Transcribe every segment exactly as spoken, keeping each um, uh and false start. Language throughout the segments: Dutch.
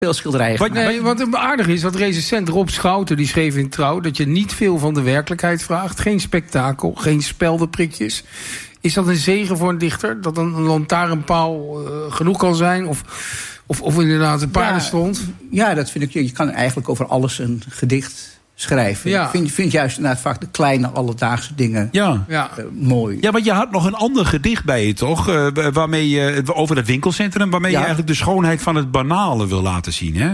veel schilderijen wat, nee, wat aardig is, wat recensent Rob Schouten, die schreef in Trouw, dat je niet veel van de werkelijkheid vraagt. Geen spektakel, geen speldenprikjes. Is dat een zegen voor een dichter? Dat een lantaarnpaal uh, genoeg kan zijn? Of, of, of inderdaad een paardenstront? Ja, ja, dat vind ik. Je kan eigenlijk over alles een gedicht schrijven. Ja. Ik vind, vind juist inderdaad vaak de kleine alledaagse dingen ja. Uh, mooi. Ja, want je had nog een ander gedicht bij je, toch? Uh, waarmee je, over het winkelcentrum, waarmee ja. je eigenlijk de schoonheid van het banale wil laten zien, hè?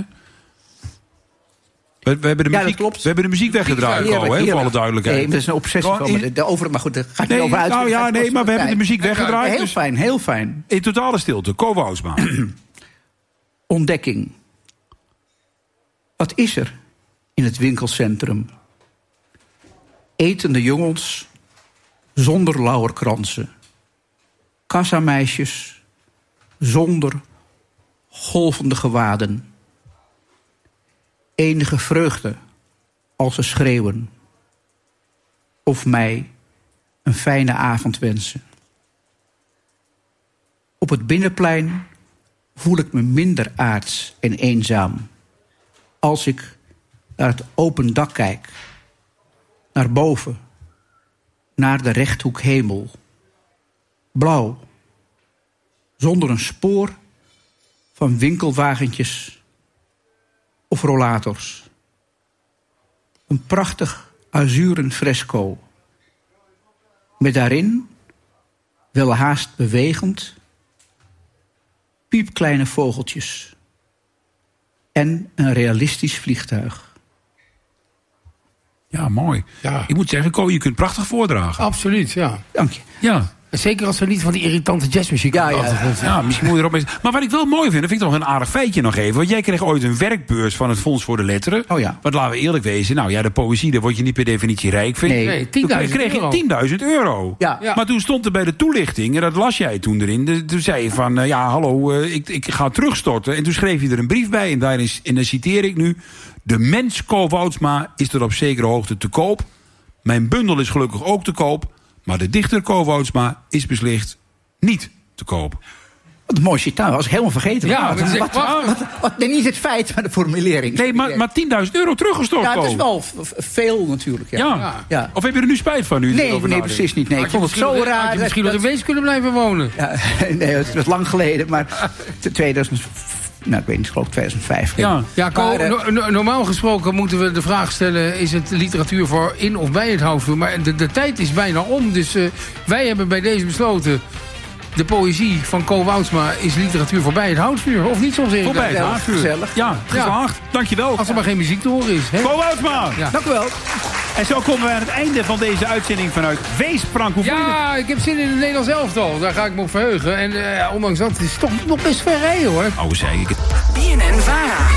We, we, hebben de muziek, ja, dat klopt. we hebben de muziek weggedraaid, heerlijk, al, hè, heerlijk. voor alle duidelijkheid. Nee, dat is een obsessie van me. De over, maar goed, daar ga ik nee, niet over uit. Nou ja, nee, maar we hebben de muziek weggedraaid. Heel dus fijn, heel fijn. In totale stilte, Ko Woudsma. Ontdekking. Wat is er in het winkelcentrum? Etende jongens zonder lauwerkransen. Kassameisjes zonder golvende gewaden. Enige vreugde als ze schreeuwen. Of mij een fijne avond wensen. Op het binnenplein voel ik me minder aards en eenzaam. Als ik naar het open dak kijk. Naar boven. Naar de rechthoek hemel. Blauw. Zonder een spoor van winkelwagentjes of rollators. Een prachtig azuren fresco. Met daarin, welhaast bewegend, piepkleine vogeltjes. En een realistisch vliegtuig. Ja, mooi. Ja. Ik moet zeggen, Ko, je kunt prachtig voordragen. Absoluut, ja. Dank je. Ja. Zeker als er niet van die irritante jazzmuziek ja, ja, ja. ja, misschien moet je erop eens. Maar wat ik wel mooi vind, dat vind ik toch een aardig feitje nog even. Want jij kreeg ooit een werkbeurs van het Fonds voor de Letteren. Oh ja. Want laten we eerlijk wezen, nou ja, de poëzie, daar word je niet per definitie rijk van. Nee, nee tienduizend kreeg je tienduizend euro. Ja. Ja. Maar toen stond er bij de toelichting, en dat las jij toen erin. De, toen zei je van, uh, ja, hallo, uh, ik, ik ga terugstorten. En toen schreef je er een brief bij, en daarin en dan citeer ik nu. De mens Ko Woudsma is er op zekere hoogte te koop. Mijn bundel is gelukkig ook te koop. Maar de dichter Ko Woudsma is beslist niet te koop. Wat een mooi citaat, was ik helemaal vergeten. Ja, wat, wat, wat, wat, wat, nee, niet het feit, maar de formulering. Nee, maar, maar tienduizend euro teruggestort. Ja, dat is wel veel natuurlijk. Ja. Ja. Ja. Ja. Of heb je er nu spijt van? Nu nee, nee precies niet. Nee, ik vond het zo had raar. Had je misschien nog dat, in Wees kunnen blijven wonen? Ja, nee, het was lang geleden, maar tweeduizend, nou, ik weet niet, geloof tweeduizend vijf. Ja, ja Ko, maar, uh, no, normaal gesproken moeten we de vraag stellen, is het literatuur voor in of bij het houtvuur? Maar de, de tijd is bijna om, dus uh, wij hebben bij deze besloten, de poëzie van Ko Woudsma is literatuur voorbij het houtvuur. Of niet, zoals Erik? Voorbij het houtvuur. Gezellig. Ja, geslaagd. Ja. Dankjewel. Als er maar geen muziek te horen is. Hè? Ko Woudsma. Ja. Dank u wel. En zo komen we aan het einde van deze uitzending vanuit Wees, Frank. Hoe ja, ik heb zin in het Nederlands elftal. Daar ga ik me op verheugen. En uh, ondanks dat, het is toch nog best ver rijden, hoor. Oh, zei ik het. B N N Vara.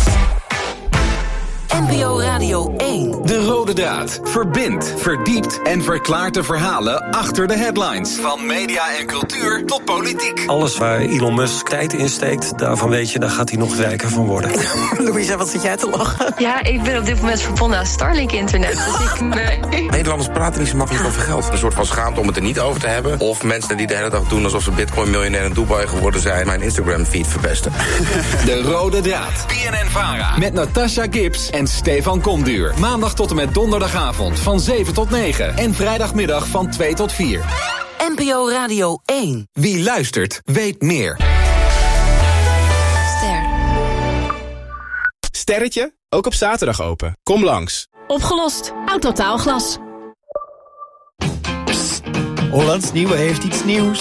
N P O Radio één. De rode draad verbindt, verdiept en verklaart de verhalen achter de headlines. Van media en cultuur tot politiek. Alles waar Elon Musk tijd in steekt, daarvan weet je, daar gaat hij nog rijker van worden. Louisa, wat zit jij te lachen? Ja, ik ben op dit moment verbonden aan Starlink-internet. Dus ik, nee. Nederlanders praten niet zo makkelijk over geld. Een soort van schaamte om het er niet over te hebben. Of mensen die de hele dag doen alsof ze bitcoin-miljonair in Dubai geworden zijn, mijn Instagram-feed verpesten. De rode draad. B N N Vara. Met Natasha Gibbs en Stefan Komduur. Maandag tot en met donderdagavond van zeven tot negen. En vrijdagmiddag van twee tot vier. N P O Radio één. Wie luistert, weet meer. Ster. Sterretje, ook op zaterdag open. Kom langs. Opgelost. Autotaalglas. Psst. Hollands Nieuwe heeft iets nieuws.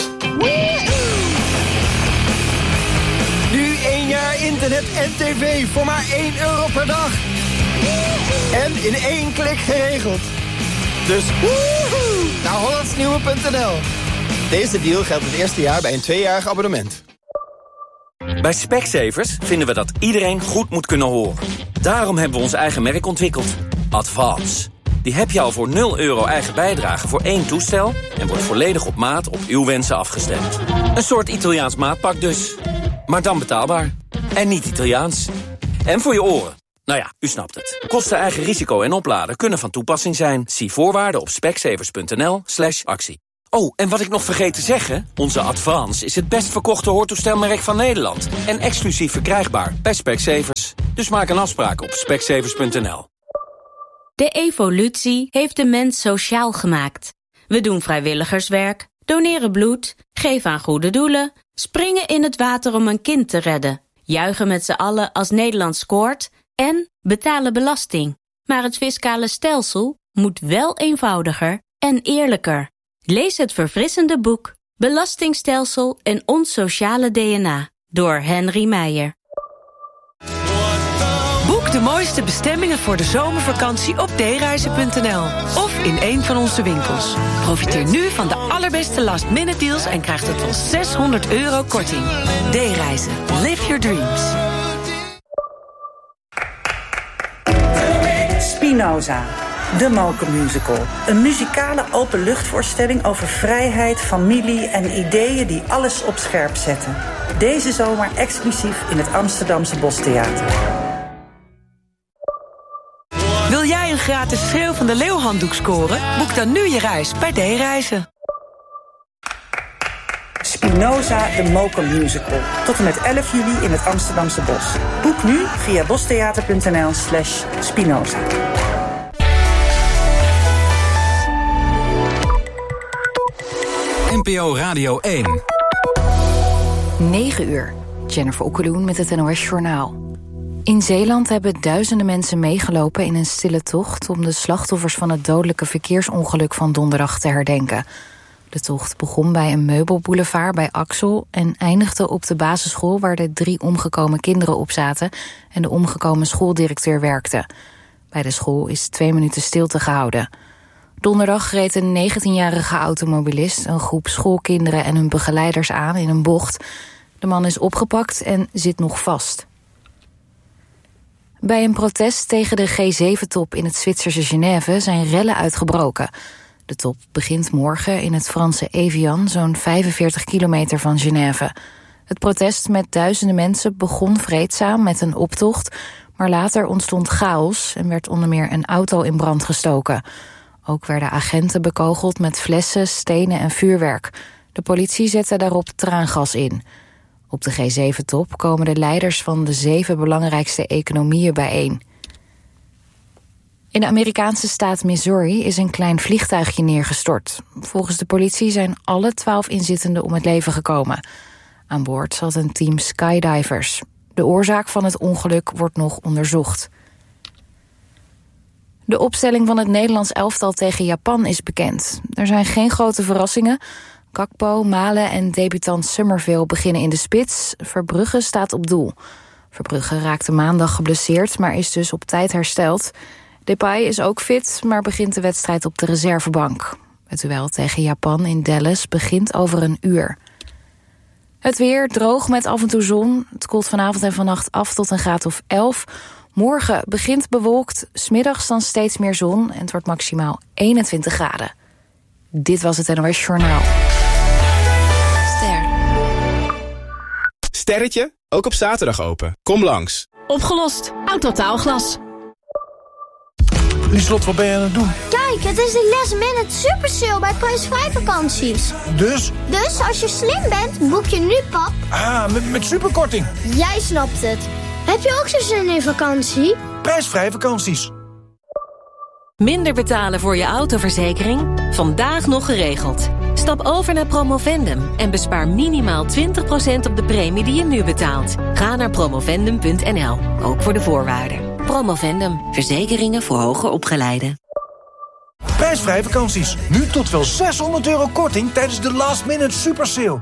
Nu één jaar internet en tv voor maar één euro per dag. En in één klik geregeld. Dus woehoe, naar hollandsnieuwe punt n l. Deze deal geldt het eerste jaar bij een tweejarig abonnement. Bij Specsavers vinden we dat iedereen goed moet kunnen horen. Daarom hebben we ons eigen merk ontwikkeld. Advance. Die heb je al voor nul euro eigen bijdrage voor één toestel en wordt volledig op maat op uw wensen afgestemd. Een soort Italiaans maatpak dus. Maar dan betaalbaar. En niet Italiaans. En voor je oren. Nou ja, u snapt het. Kosten, eigen risico en opladen kunnen van toepassing zijn. Zie voorwaarden op specsavers punt n l slash actie. Oh, en wat ik nog vergeet te zeggen, onze Advance is het best verkochte hoortoestelmerk van Nederland. En exclusief verkrijgbaar bij Specsavers. Dus maak een afspraak op specsavers punt n l. De evolutie heeft de mens sociaal gemaakt. We doen vrijwilligerswerk, doneren bloed, geven aan goede doelen, springen in het water om een kind te redden, juichen met z'n allen als Nederland scoort en betalen belasting. Maar het fiscale stelsel moet wel eenvoudiger en eerlijker. Lees het verfrissende boek Belastingstelsel en ons sociale D N A door Henry Meijer. Boek de mooiste bestemmingen voor de zomervakantie op d reizen punt n l of in een van onze winkels. Profiteer nu van de allerbeste last-minute deals en krijg tot wel zeshonderd euro korting. D-reizen. Live your dreams. Spinoza, de Mokermusical. Een muzikale openluchtvoorstelling over vrijheid, familie en ideeën die alles op scherp zetten. Deze zomer exclusief in het Amsterdamse Bostheater. Wil jij een gratis Schreeuw van de Leeuw handdoek scoren? Boek dan nu je reis bij D-reizen. Spinoza, de Mokermusical. Tot en met elf juli in het Amsterdamse Bos. Boek nu via bostheater punt n l slash Spinoza. N P O Radio één. negen uur. Jennifer Okkeloen met het N O S Journaal. In Zeeland hebben duizenden mensen meegelopen in een stille tocht om de slachtoffers van het dodelijke verkeersongeluk van donderdag te herdenken. De tocht begon bij een meubelboulevard bij Axel en eindigde op de basisschool waar de drie omgekomen kinderen op zaten en de omgekomen schooldirecteur werkte. Bij de school is twee minuten stilte gehouden. Donderdag reed een negentienjarige automobilist een groep schoolkinderen en hun begeleiders aan in een bocht. De man is opgepakt en zit nog vast. Bij een protest tegen de G zeven top in het Zwitserse Genève zijn rellen uitgebroken. De top begint morgen in het Franse Evian, zo'n vijfenveertig kilometer van Genève. Het protest met duizenden mensen begon vreedzaam met een optocht, maar later ontstond chaos en werd onder meer een auto in brand gestoken. Ook werden agenten bekogeld met flessen, stenen en vuurwerk. De politie zette daarop traangas in. Op de G zeven top komen de leiders van de zeven belangrijkste economieën bijeen. In de Amerikaanse staat Missouri is een klein vliegtuigje neergestort. Volgens de politie zijn alle twaalf inzittenden om het leven gekomen. Aan boord zat een team skydivers. De oorzaak van het ongeluk wordt nog onderzocht. De opstelling van het Nederlands elftal tegen Japan is bekend. Er zijn geen grote verrassingen. Gakpo, Malen en debutant Summerville beginnen in de spits. Verbrugge staat op doel. Verbrugge raakte maandag geblesseerd, maar is dus op tijd hersteld. Depay is ook fit, maar begint de wedstrijd op de reservebank. Het duel tegen Japan in Dallas begint over een uur. Het weer droog met af en toe zon. Het koelt vanavond en vannacht af tot een graad of elf. Morgen begint bewolkt, 's middags dan steeds meer zon en het wordt maximaal eenentwintig graden. Dit was het N O S Journaal. Ster. Sterretje, ook op zaterdag open. Kom langs. Opgelost. Autotaalglas. Lieslot, wat ben je aan het doen? Kijk, het is de last minute super sale bij prijsvrij vakanties. Dus? Dus als je slim bent, boek je nu, pap. Ah, met, met superkorting. Jij snapt het. Heb je ook zo'n zin in vakantie? Prijsvrij vakanties. Minder betalen voor je autoverzekering? Vandaag nog geregeld. Stap over naar Promovendum en bespaar minimaal twintig procent op de premie die je nu betaalt. Ga naar promovendum punt n l, ook voor de voorwaarden. Promovendum, verzekeringen voor hoger opgeleiden. Prijsvrij vakanties. Nu tot wel zeshonderd euro korting tijdens de last minute super sale.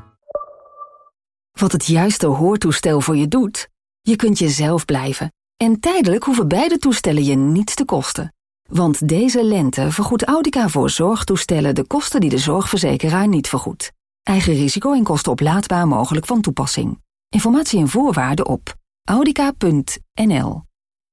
Wat het juiste hoortoestel voor je doet? Je kunt jezelf blijven. En tijdelijk hoeven beide toestellen je niets te kosten. Want deze lente vergoedt Audica voor zorgtoestellen de kosten die de zorgverzekeraar niet vergoedt. Eigen risico en kosten oplaadbaar mogelijk van toepassing. Informatie en voorwaarden op audica punt n l.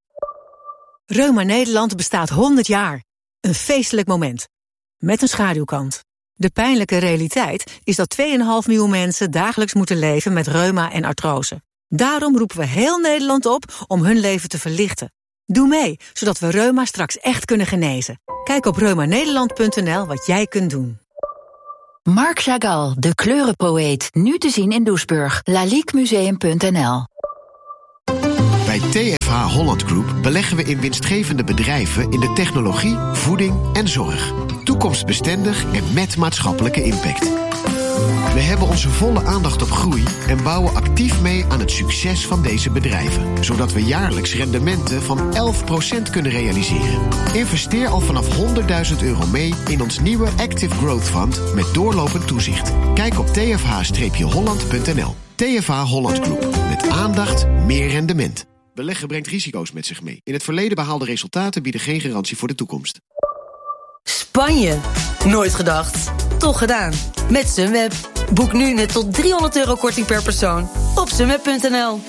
Reuma Nederland bestaat honderd jaar. Een feestelijk moment. Met een schaduwkant. De pijnlijke realiteit is dat twee komma vijf miljoen mensen dagelijks moeten leven met reuma en artrose. Daarom roepen we heel Nederland op om hun leven te verlichten. Doe mee, zodat we reuma straks echt kunnen genezen. Kijk op reuma nederland punt n l wat jij kunt doen. Marc Chagall, de kleurenpoëet. Nu te zien in Doesburg. laliquemuseum punt n l. Bij T F H Holland Group beleggen we in winstgevende bedrijven in de technologie, voeding en zorg. Toekomstbestendig en met maatschappelijke impact. We hebben onze volle aandacht op groei en bouwen actief mee aan het succes van deze bedrijven. Zodat we jaarlijks rendementen van elf procent kunnen realiseren. Investeer al vanaf honderdduizend euro mee in ons nieuwe Active Growth Fund met doorlopend toezicht. Kijk op t f h holland punt n l. T F H Holland Group. Met aandacht meer rendement. Beleggen brengt risico's met zich mee. In het verleden behaalde resultaten bieden geen garantie voor de toekomst. Spanje. Nooit gedacht. Toch gedaan. Met Sunweb. Boek nu net tot driehonderd euro korting per persoon op sunweb punt n l.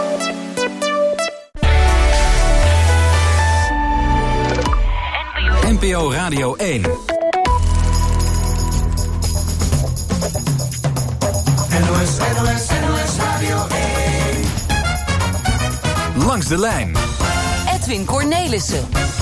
N P O Radio één. N O S, N O S, N O S Radio één. Langs de lijn. Edwin Cornelissen.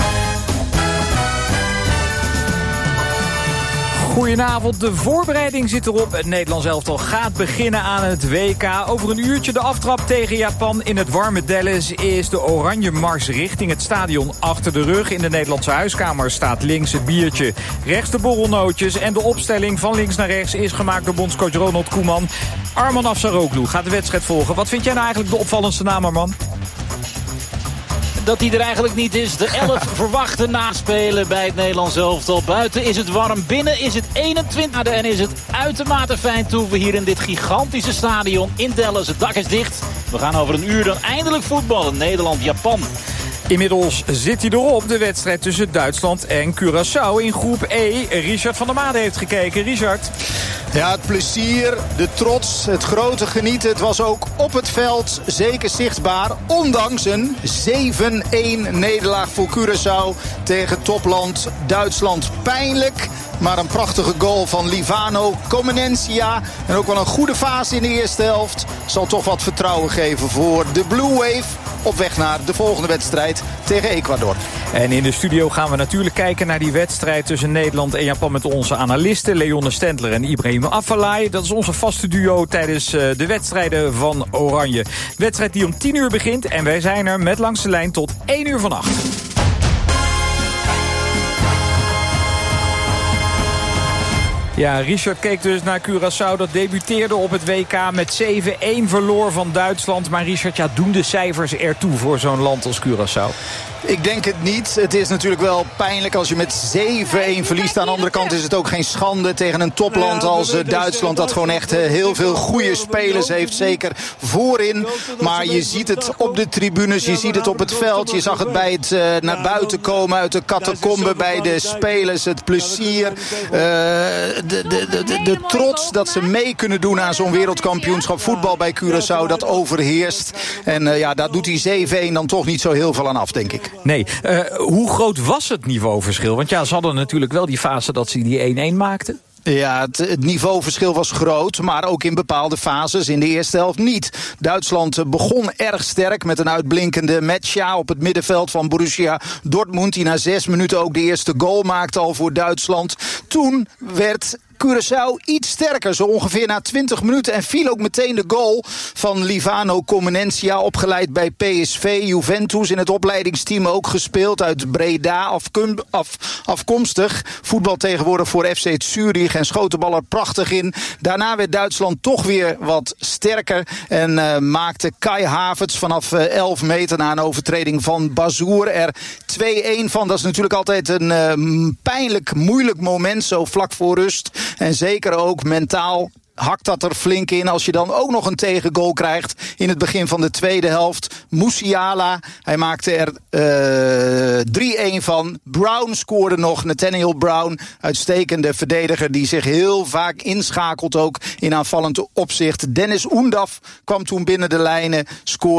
Goedenavond, de voorbereiding zit erop. Het Nederlands elftal gaat beginnen aan het W K. Over een uurtje de aftrap tegen Japan in het warme Dallas is de oranje mars richting het stadion achter de rug. In de Nederlandse huiskamer staat links het biertje, rechts de borrelnootjes. En de opstelling van links naar rechts is gemaakt door bondscoach Ronald Koeman. Arman Afsaroglu gaat de wedstrijd volgen. Wat vind jij nou eigenlijk de opvallendste naam, Arman? Dat hij er eigenlijk niet is. De elf verwachte naspelen bij het Nederlands elftal. Buiten is het warm, binnen is het eenentwintig en is het uitermate fijn toe we hier in dit gigantische stadion in Dallas. Het dak is dicht. We gaan over een uur dan eindelijk voetballen. Nederland-Japan. Inmiddels zit hij erop, de wedstrijd tussen Duitsland en Curaçao in groep E. Richard van der Made heeft gekeken. Richard. Ja, het plezier, de trots, het grote genieten. Het was ook op het veld zeker zichtbaar. Ondanks een zeven-een nederlaag voor Curaçao tegen topland Duitsland. Pijnlijk, maar een prachtige goal van Livano Comenencia. En ook wel een goede fase in de eerste helft. Zal toch wat vertrouwen geven voor de Blue Wave. Op weg naar de volgende wedstrijd tegen Ecuador. En in de studio gaan we natuurlijk kijken naar die wedstrijd tussen Nederland en Japan met onze analisten Leone Stendler en Ibrahim Afellay. Dat is onze vaste duo tijdens de wedstrijden van Oranje. Wedstrijd die om tien uur begint en wij zijn er met Langs de Lijn tot één uur vannacht. Ja, Richard keek dus naar Curaçao. Dat debuteerde op het W K met zeven-een verloor van Duitsland. Maar Richard, ja, doen de cijfers ertoe voor zo'n land als Curaçao? Ik denk het niet. Het is natuurlijk wel pijnlijk als je met zeven-een verliest. Aan de andere kant is het ook geen schande tegen een topland als Duitsland. Dat gewoon echt heel veel goede spelers heeft. Zeker voorin. Maar je ziet het op de tribunes. Je ziet het op het veld. Je zag het bij het uh, naar buiten komen uit de catacombe bij de spelers. Het plezier. Uh, de, de, de, de, de trots dat ze mee kunnen doen aan zo'n wereldkampioenschap voetbal bij Curaçao. Dat overheerst. En uh, ja, daar doet die zeven-een dan toch niet zo heel veel aan af, denk ik. Nee, uh, hoe groot was het niveauverschil? Want ja, ze hadden natuurlijk wel die fase dat ze die één-één maakten. Ja, het, het niveauverschil was groot, maar ook in bepaalde fases in de eerste helft niet. Duitsland begon erg sterk met een uitblinkende Metsja op het middenveld van Borussia Dortmund, die na zes minuten ook de eerste goal maakte al voor Duitsland. Toen werd Curaçao iets sterker, zo ongeveer na twintig minuten. En viel ook meteen de goal van Livano Comenencia, opgeleid bij P S V. Juventus in het opleidingsteam ook gespeeld, uit Breda afkum, af, afkomstig. Voetbal tegenwoordig voor F C Zurich en schoot de bal er prachtig in. Daarna werd Duitsland toch weer wat sterker en uh, maakte Kai Havertz vanaf uh, elf meter na een overtreding van Bazoer er twee-een van. Dat is natuurlijk altijd een uh, pijnlijk, moeilijk moment, zo vlak voor rust. En zeker ook mentaal hakt dat er flink in als je dan ook nog een tegengoal krijgt in het begin van de tweede helft. Musiala, hij maakte er uh, drie-een van. Brown scoorde nog, Nathaniel Brown, uitstekende verdediger die zich heel vaak inschakelt ook in aanvallend opzicht. Dennis Undav kwam toen binnen de lijnen, scoorde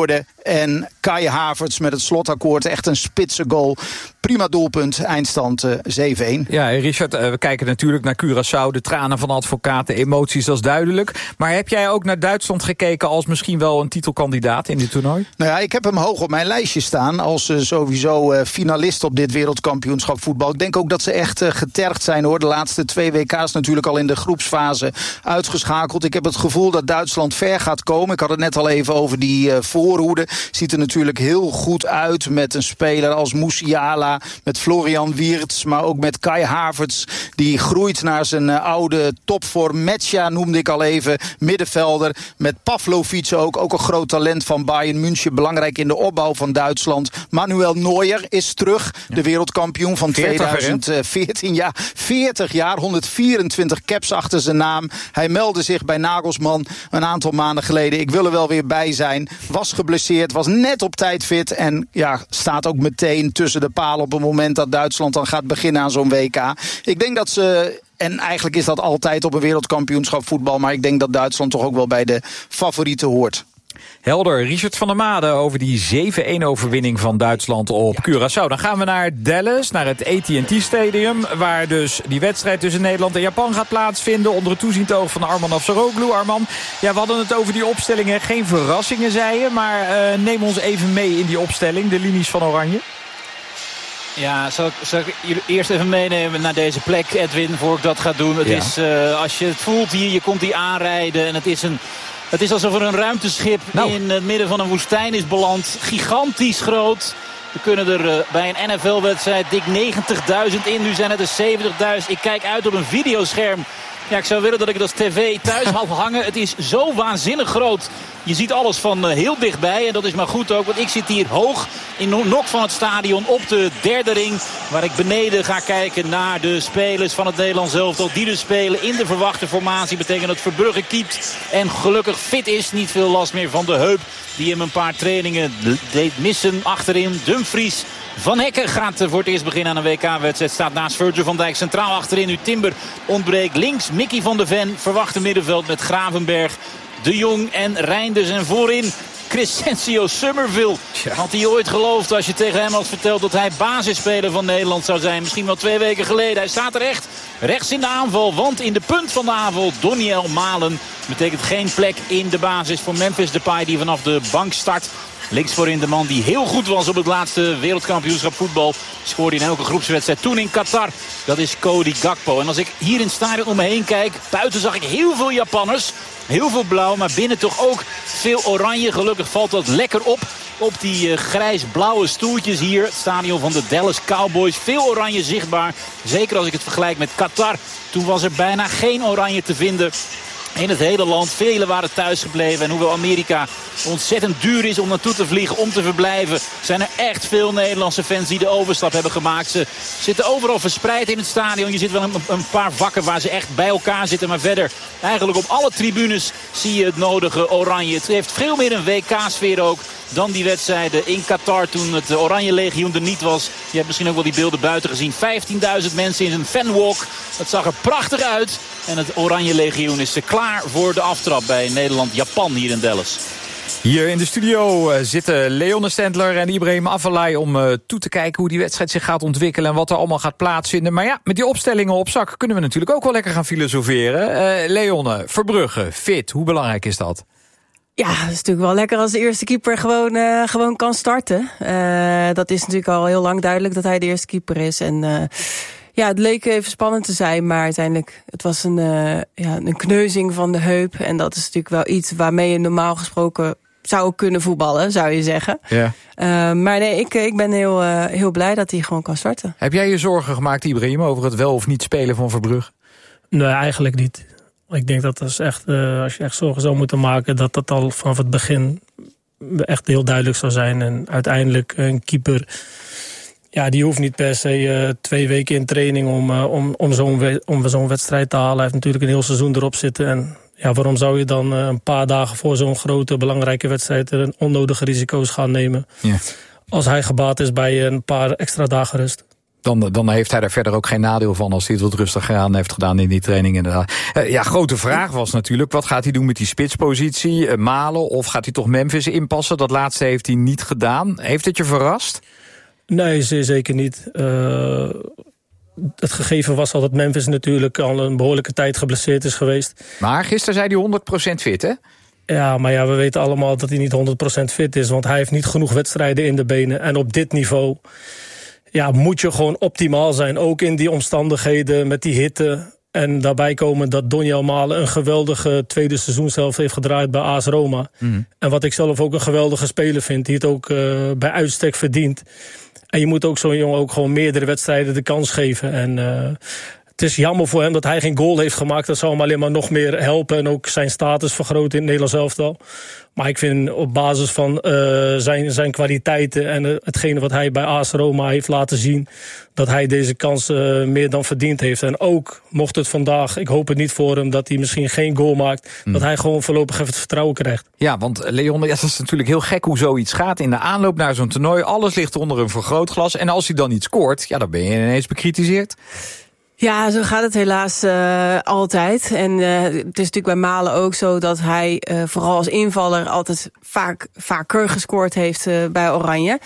En Kai Havertz met het slotakkoord. Echt een spitse goal. Prima doelpunt. Eindstand uh, zeven-een. Ja, Richard, uh, we kijken natuurlijk naar Curaçao. De tranen van advocaten, emoties, dat is duidelijk. Maar heb jij ook naar Duitsland gekeken als misschien wel een titelkandidaat in dit toernooi? Nou ja, ik heb hem hoog op mijn lijstje staan. Als uh, sowieso uh, finalist op dit wereldkampioenschap voetbal. Ik denk ook dat ze echt uh, getergd zijn hoor. De laatste twee W K's natuurlijk al in de groepsfase uitgeschakeld. Ik heb het gevoel dat Duitsland ver gaat komen. Ik had het net al even over die uh, voorhoede. Ziet er natuurlijk heel goed uit met een speler als Musiala, met Florian Wirtz, maar ook met Kai Havertz. Die groeit naar zijn uh, oude topvorm. Metsja noemde ik al even, middenvelder. Met Pavlovic ook, ook een groot talent van Bayern München. Belangrijk in de opbouw van Duitsland. Manuel Neuer is terug, de wereldkampioen van tweeduizend veertien. Ja, veertig jaar, honderdvierentwintig caps achter zijn naam. Hij meldde zich bij Nagelsman een aantal maanden geleden. Ik wil er wel weer bij zijn. Was geblesseerd, was net op tijd fit. En ja, staat ook meteen tussen de palen op het moment dat Duitsland dan gaat beginnen aan zo'n W K. Ik denk dat ze... En eigenlijk is dat altijd op een wereldkampioenschap voetbal. Maar ik denk dat Duitsland toch ook wel bij de favorieten hoort. Helder, Richard van der Made over die zeven-een overwinning van Duitsland op ja. Curaçao. Dan gaan we naar Dallas, naar het A T and T Stadium, waar dus die wedstrijd tussen Nederland en Japan gaat plaatsvinden onder het toeziend oog van Arman Afsaroglu. Arman, ja, we hadden het over die opstellingen. Geen verrassingen, zei je, maar uh, neem ons even mee in die opstelling, de linies van Oranje. Ja, zal ik, zal ik jullie eerst even meenemen naar deze plek, Edwin, voor ik dat ga doen. Het ja. is, uh, als je het voelt hier, je komt hier aanrijden en het is een... Het is alsof er een ruimteschip nou. in het midden van een woestijn is beland. Gigantisch groot. We kunnen er uh, bij een N F L-wedstrijd dik negentigduizend in. Nu zijn het er zeventigduizend. Ik kijk uit op een videoscherm. Ja, ik zou willen dat ik het als tv thuis had hangen. Het is zo waanzinnig groot. Je ziet alles van uh, heel dichtbij. En dat is maar goed ook. Want ik zit hier hoog in de nok van het stadion op de derde ring. Waar ik beneden ga kijken naar de spelers van het Nederlands elftal. Die dus spelen in de verwachte formatie. Betekent dat Verbrugge keept. En gelukkig fit is. Niet veel last meer van de heup. Die hem een paar trainingen deed missen. Achterin Dumfries. Van Hekken gaat voor het eerst beginnen aan een W K-wedstrijd. Staat naast Virgil van Dijk centraal achterin. Nu Timber ontbreekt links. Mickey van de Ven verwacht een middenveld met Gravenberg, De Jong en Reinders. En voorin Crescencio Summerville. Ja. Had hij ooit geloofd als je tegen hem had verteld dat hij basisspeler van Nederland zou zijn? Misschien wel twee weken geleden. Hij staat er echt rechts in de aanval. Want in de punt van de aanval Doniel Malen betekent geen plek in de basis voor Memphis Depay, die vanaf de bank start. Links voorin de man die heel goed was op het laatste wereldkampioenschap voetbal. Scoorde in elke groepswedstrijd toen in Qatar. Dat is Cody Gakpo. En als ik hier in het stadion om me heen kijk, buiten zag ik heel veel Japanners. Heel veel blauw, maar binnen toch ook veel oranje. Gelukkig valt dat lekker op. Op die uh, grijs-blauwe stoeltjes hier. Het stadion van de Dallas Cowboys. Veel oranje zichtbaar. Zeker als ik het vergelijk met Qatar. Toen was er bijna geen oranje te vinden in het hele land. Velen waren thuis gebleven. En hoewel Amerika ontzettend duur is om naartoe te vliegen, om te verblijven, zijn er echt veel Nederlandse fans die de overstap hebben gemaakt. Ze zitten overal verspreid in het stadion. Je ziet wel een, een paar vakken waar ze echt bij elkaar zitten. Maar verder, eigenlijk op alle tribunes zie je het nodige oranje. Het heeft veel meer een W K-sfeer ook dan die wedstrijden in Qatar toen het Oranje Legioen er niet was. Je hebt misschien ook wel die beelden buiten gezien. vijftienduizend mensen in een fanwalk. Dat zag er prachtig uit. En het Oranje Legioen is klaar voor de aftrap bij Nederland-Japan hier in Dallas. Hier in de studio zitten Leone Stendler en Ibrahim Afellay om uh, toe te kijken hoe die wedstrijd zich gaat ontwikkelen en wat er allemaal gaat plaatsvinden. Maar ja, met die opstellingen op zak kunnen we natuurlijk ook wel lekker gaan filosoferen. Uh, Leone, Verbrugge, fit, hoe belangrijk is dat? Ja, het is natuurlijk wel lekker als de eerste keeper gewoon, uh, gewoon kan starten. Uh, dat is natuurlijk al heel lang duidelijk dat hij de eerste keeper is. En uh, ja, het leek even spannend te zijn, maar uiteindelijk het was een, uh, ja, een kneuzing van de heup. En dat is natuurlijk wel iets waarmee je normaal gesproken zou kunnen voetballen, zou je zeggen. Ja. Uh, maar nee, ik, ik ben heel, uh, heel blij dat hij gewoon kan starten. Heb jij je zorgen gemaakt, Ibrahim, over het wel of niet spelen van Verbrugge? Nee, eigenlijk niet. Ik denk dat als, echt, uh, als je echt zorgen zou moeten maken, dat dat al vanaf het begin echt heel duidelijk zou zijn. En uiteindelijk een keeper, ja, die hoeft niet per se uh, twee weken in training om, uh, om, om zo'n we- om zo'n wedstrijd te halen. Hij heeft natuurlijk een heel seizoen erop zitten. En ja, waarom zou je dan uh, een paar dagen voor zo'n grote, belangrijke wedstrijd een onnodige risico's gaan nemen? Ja. Als hij gebaat is bij een paar extra dagen rust. dan, dan heeft hij daar verder ook geen nadeel van als hij het wat rustiger aan heeft gedaan in die training inderdaad. Uh, ja, grote vraag was natuurlijk, wat gaat hij doen met die spitspositie? Uh, Malen of gaat hij toch Memphis inpassen? Dat laatste heeft hij niet gedaan. Heeft het je verrast? Nee, zeer zeker niet. Uh, het gegeven was al dat Memphis natuurlijk al een behoorlijke tijd geblesseerd is geweest. Maar gisteren zei hij honderd procent fit, hè? Ja, maar ja, we weten allemaal dat hij niet honderd procent fit is. Want hij heeft niet genoeg wedstrijden in de benen. En op dit niveau ja, moet je gewoon optimaal zijn. Ook in die omstandigheden met die hitte. En daarbij komen dat Donyell Malen een geweldige tweede seizoenshelft heeft gedraaid bij A S Roma. Mm. En wat ik zelf ook een geweldige speler vind. Die het ook uh, bij uitstek verdient. En je moet ook zo'n jongen ook gewoon meerdere wedstrijden de kans geven. En uh, het is jammer voor hem dat hij geen goal heeft gemaakt. Dat zou hem alleen maar nog meer helpen. En ook zijn status vergroten in het Nederlands elftal. Maar ik vind op basis van uh, zijn, zijn kwaliteiten en uh, hetgene wat hij bij A S Roma heeft laten zien, dat hij deze kans uh, meer dan verdiend heeft. En ook mocht het vandaag, ik hoop het niet voor hem, dat hij misschien geen goal maakt, hmm. dat hij gewoon voorlopig even het vertrouwen krijgt. Ja, want Leon, ja, dat is natuurlijk heel gek hoe zoiets gaat. In de aanloop naar zo'n toernooi, alles ligt onder een vergrootglas. En als hij dan niet scoort, ja, dan ben je ineens bekritiseerd. Ja, zo gaat het helaas uh, altijd. En uh, het is natuurlijk bij Malen ook zo dat hij uh, vooral als invaller altijd vaak vaker gescoord heeft uh, bij Oranje.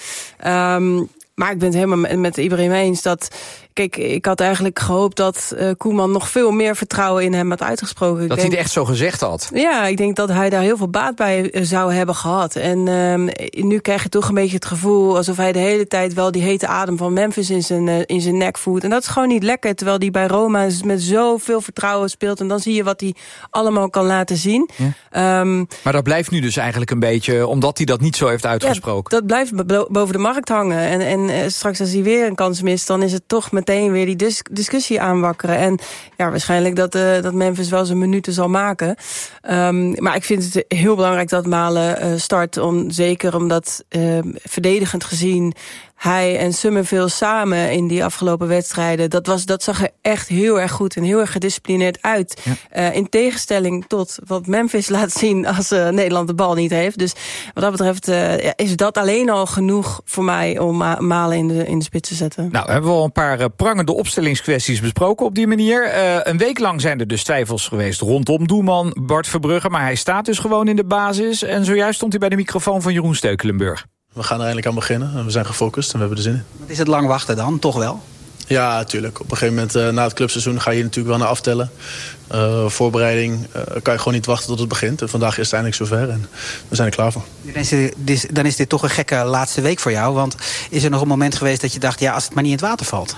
Um, maar ik ben het helemaal met, met Ibrahim eens dat... Kijk, ik had eigenlijk gehoopt dat uh, Koeman nog veel meer vertrouwen in hem had uitgesproken. Dat ik hij denk, het echt zo gezegd had. Ja, ik denk dat hij daar heel veel baat bij uh, zou hebben gehad. En uh, nu krijg je toch een beetje het gevoel alsof hij de hele tijd wel die hete adem van Memphis in zijn, uh, in zijn nek voelt. En dat is gewoon niet lekker, terwijl hij bij Roma met zoveel vertrouwen speelt. En dan zie je wat hij allemaal kan laten zien. Ja. Um, maar dat blijft nu dus eigenlijk een beetje, omdat hij dat niet zo heeft uitgesproken. Ja, dat blijft boven de markt hangen. En, en uh, straks als hij weer een kans mist, dan is het toch meteen weer die dis- discussie aanwakkeren. En ja, waarschijnlijk dat, uh, dat Memphis wel zijn minuten zal maken. Um, maar ik vind het heel belangrijk dat Malen uh, start, om, zeker omdat uh, verdedigend gezien hij en Summerville samen in die afgelopen wedstrijden, dat, was, dat zag er echt heel erg goed en heel erg gedisciplineerd uit. Ja. Uh, in tegenstelling tot wat Memphis laat zien als uh, Nederland de bal niet heeft. Dus wat dat betreft uh, ja, is dat alleen al genoeg voor mij om Ma- Malen in de, in de spits te zetten. Nou, hebben we al een paar uh, prangende opstellingskwesties besproken op die manier. Uh, een week lang zijn er dus twijfels geweest rondom doelman Bart Verbrugge, maar hij staat dus gewoon in de basis. En zojuist stond hij bij de microfoon van Jeroen Steukelenburg. We gaan er eindelijk aan beginnen en we zijn gefocust en we hebben er zin in. Is het lang wachten dan, toch wel? Ja, natuurlijk. Op een gegeven moment uh, na het clubseizoen ga je natuurlijk wel naar aftellen. Uh, voorbereiding uh, kan je gewoon niet wachten tot het begint. En vandaag is het eindelijk zover en we zijn er klaar voor. Dan is, dit, dan is dit toch een gekke laatste week voor jou. Want is er nog een moment geweest dat je dacht, ja, als het maar niet in het water valt?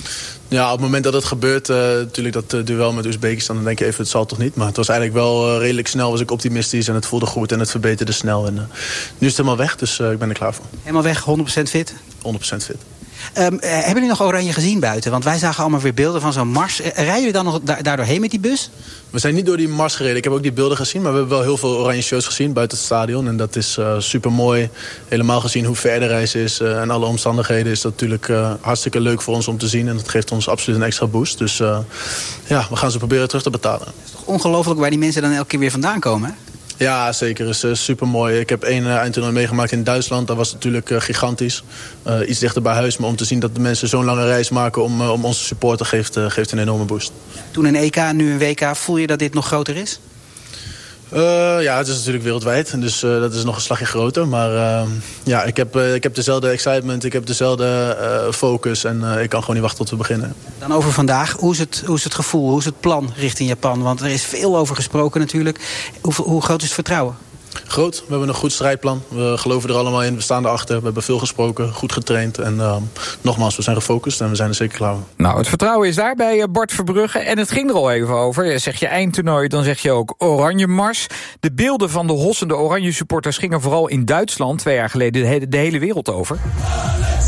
Ja, op het moment dat het gebeurt, uh, natuurlijk dat uh, duel met Oezbekistan, dan denk je even, het zal toch niet. Maar het was eigenlijk wel uh, redelijk snel, was ik optimistisch en het voelde goed en het verbeterde snel. En uh, nu is het helemaal weg, dus uh, ik ben er klaar voor. Helemaal weg, honderd procent fit? honderd procent fit. Um, uh, hebben jullie nog Oranje gezien buiten? Want wij zagen allemaal weer beelden van zo'n mars. Uh, rijden jullie dan nog da- daardoor heen met die bus? We zijn niet door die mars gereden. Ik heb ook die beelden gezien. Maar we hebben wel heel veel oranje shirts gezien buiten het stadion. En dat is uh, super mooi. Helemaal gezien hoe ver de reis is uh, en alle omstandigheden is dat natuurlijk uh, hartstikke leuk voor ons om te zien. En dat geeft ons absoluut een extra boost. Dus uh, ja, we gaan ze proberen terug te betalen. Het is toch ongelooflijk waar die mensen dan elke keer weer vandaan komen, hè? Ja, zeker. Het is uh, super mooi. Ik heb één uh, eindtoernooi meegemaakt in Duitsland. Dat was natuurlijk uh, gigantisch. Uh, iets dichter bij huis. Maar om te zien dat de mensen zo'n lange reis maken om, uh, om ons te supporten, geeft, uh, geeft een enorme boost. Toen een E K, nu een W K. Voel je dat dit nog groter is? Uh, ja, het is natuurlijk wereldwijd. Dus uh, dat is nog een slagje groter. Maar uh, ja, ik heb, uh, ik heb dezelfde excitement. Ik heb dezelfde uh, focus. En uh, ik kan gewoon niet wachten tot we beginnen. Dan over vandaag. Hoe is, het, hoe is het gevoel? Hoe is het plan richting Japan? Want er is veel over gesproken natuurlijk. Hoe, hoe groot is het vertrouwen? Groot. We hebben een goed strijdplan. We geloven er allemaal in. We staan erachter. We hebben veel gesproken. Goed getraind. En uh, nogmaals, we zijn gefocust en we zijn er zeker klaar voor. Nou, het vertrouwen is daar bij Bart Verbrugge. En het ging er al even over. Zeg je eindtoernooi, dan zeg je ook Oranje Mars. De beelden van de hossende Oranje supporters gingen vooral in Duitsland twee jaar geleden de hele, de hele wereld over.